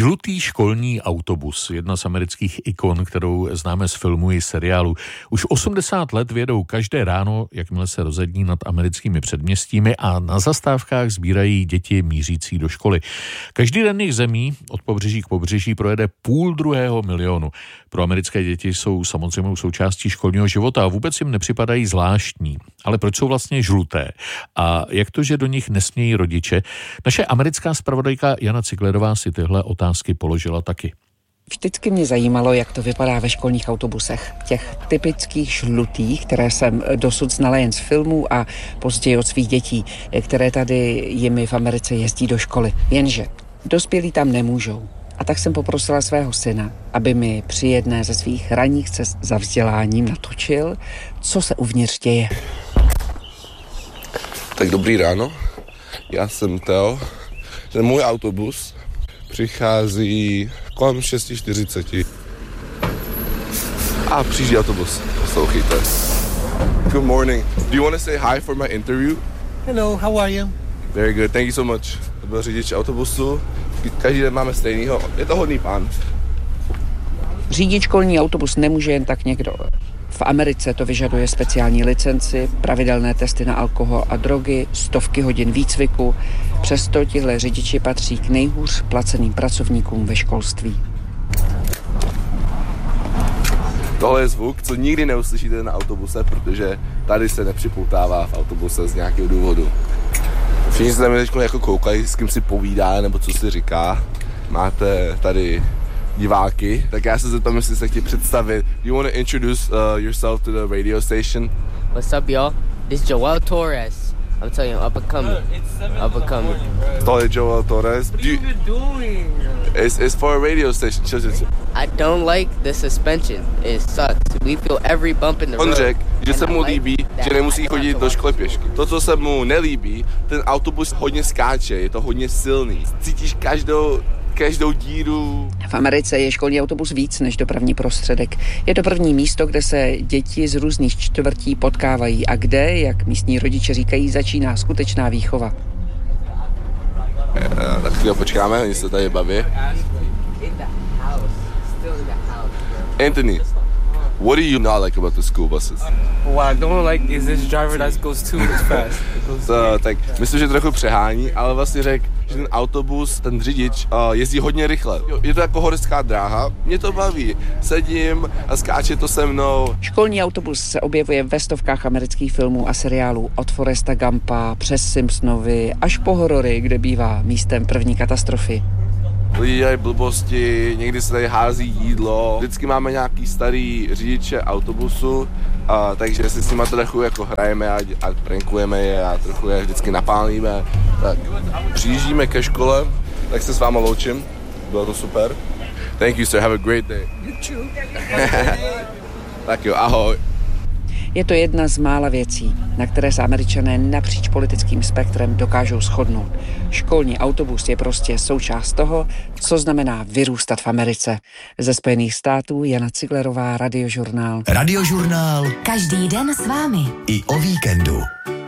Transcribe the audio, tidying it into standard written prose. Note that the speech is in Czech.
Žlutý školní autobus, jedna z amerických ikon, kterou známe z filmů i seriálu. Už 80 let vědou každé ráno, jakmile se rozední nad americkými předměstími a na zastávkách sbírají děti mířící do školy. Každý den jich zemí od pobřeží k pobřeží projede 500 000. Pro americké děti jsou samozřejmě součástí školního života a vůbec jim nepřipadají zvláštní. Ale proč jsou vlastně žluté? A jak to, že do nich nesmějí rodiče? Naše americká zpravodajka Jana Ciglerová si tyhle otázky položila taky. Vždycky mě zajímalo, jak to vypadá ve školních autobusech. Těch typických žlutých, které jsem dosud znala jen z filmů a později od svých dětí, které tady jimi v Americe jezdí do školy. Jenže dospělí tam nemůžou. A tak jsem poprosila svého syna, aby mi při jedné ze svých ranních cest za vzděláním natočil, co se uvnitř děje. Tak dobrý ráno, já jsem Teo. Ten můj autobus přichází kolem 6:40. A přijíždí autobus, poslouchejte. Good morning. Do you want to say hi for my interview? Hello, how are you? Very good, thank you so much. To byl řidič autobusu. Každý den máme stejnýho, je to hodný pán. Řídit školní autobus nemůže jen tak někdo. V Americe to vyžaduje speciální licenci, pravidelné testy na alkohol a drogy, stovky hodin výcviku. Přesto tihle řidiči patří k nejhůř placeným pracovníkům ve školství. Tohle je zvuk, co nikdy neuslyšíte na autobuse, protože tady se nepřipoutává v autobuse z nějakého důvodu. Všichni se tam teď jako koukají, s kým si povídá nebo co si říká. Máte tady diváky, tak já se zeptám, jestli se chtějí představit. Do you want to introduce yourself to the radio station? What's up, y'all? This is Joel Torres. I'm telling you, up and coming. Tohle je Joel Torres. What are you doing? It's for a radio station. I don't like the suspension. It sucks. We feel every bump in the road. On řekl, že se mu líbí, že nemusí chodit do školy pěšky. To, co se mu nelíbí, ten autobus hodně skáče, je to hodně silný. Cítíš každou díru. V Americe je školní autobus víc než dopravní prostředek. Je to první místo, kde se děti z různých čtvrtí potkávají a kde, jak místní rodiče říkají, začíná skutečná výchova. Tak chvíli počkáme, oni se tady baví. Anthony, what do you not like about the school buses? What I don't like is this driver that goes too much fast. Tak myslím, že trochu přehání, ale vlastně řekl, že ten autobus, ten řidič jezdí hodně rychle. Je to jako horská dráha, mě to baví. Sedím a skáče to se mnou. Školní autobus se objevuje ve stovkách amerických filmů a seriálů od Foresta Gumpa přes Simpsonovi až po horory, kde bývá místem první katastrofy. Lidi dělají blbosti, někdy se tady hází jídlo. Vždycky máme nějaký starý řidiče autobusu, takže si s nima trochu jako hrajeme a prankujeme je a trochu je vždycky napálíme. Tak přijíždíme ke škole, tak se s váma loučím, bylo to super. Thank you, sir, have a great day. You too. Tak jo, ahoj. Je to jedna z mála věcí, na které se Američané napříč politickým spektrem dokážou shodnout. Školní autobus je prostě součást toho, co znamená vyrůstat v Americe. Ze Spojených států Jana Ciglerová, Radiožurnál. Radiožurnál. Každý den s vámi. I o víkendu.